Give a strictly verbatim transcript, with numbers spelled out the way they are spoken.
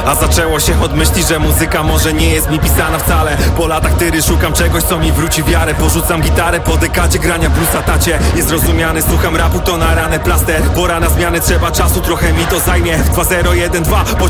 A zaczęło się od myśli, że muzyka może nie jest mi pisana wcale. Po latach tyry szukam czegoś, co mi wróci wiarę. Porzucam gitarę po dekadzie grania bluesa tacie. Niezrozumiany, słucham rapu, to na ranę plaster. Pora na zmiany, trzeba czasu, trochę mi to zajmie. Dwa zero jeden dwa,